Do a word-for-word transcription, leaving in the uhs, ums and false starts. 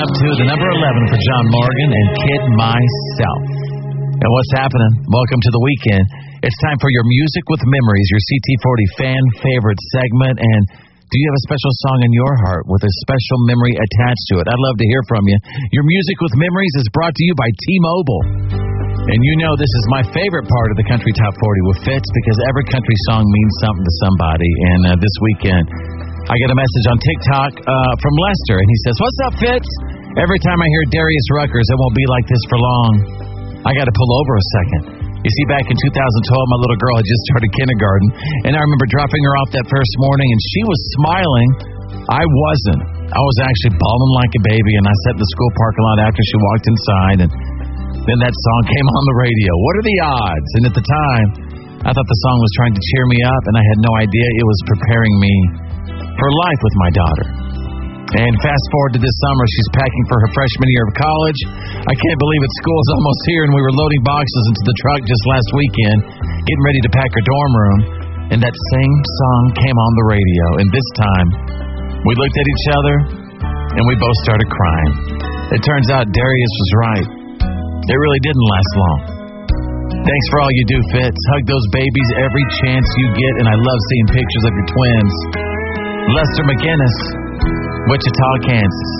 up to the number eleven for John Morgan and Kid Myself. And what's happening? Welcome to the weekend. It's time for your Music with Memories, your C T forty fan favorite segment. And do you have a special song in your heart with a special memory attached to it? I'd love to hear from you. Your Music with Memories is brought to you by T-Mobile. And you know this is my favorite part of the Country Top forty with Fitz, because every country song means something to somebody. And uh, this weekend, I get a message on TikTok uh, from Lester, and he says, "What's up, Fitz? Every time I hear Darius Ruckers, it won't be like this for long. I got to pull over a second." You see, back in two thousand twelve, my little girl had just started kindergarten, and I remember dropping her off that first morning, and she was smiling. I wasn't. I was actually bawling like a baby, and I sat in the school parking lot after she walked inside, and then that song came on the radio. What are the odds? And at the time, I thought the song was trying to cheer me up, and I had no idea it was preparing me for life with my daughter. And fast forward to this summer, she's packing for her freshman year of college. I can't believe it, school's almost here, and we were loading boxes into the truck just last weekend, getting ready to pack her dorm room, and that same song came on the radio. And this time, we looked at each other, and we both started crying. It turns out Darius was right. It really didn't last long. Thanks for all you do, Fitz. Hug those babies every chance you get, and I love seeing pictures of your twins. Lester McInnes, Wichita, Kansas.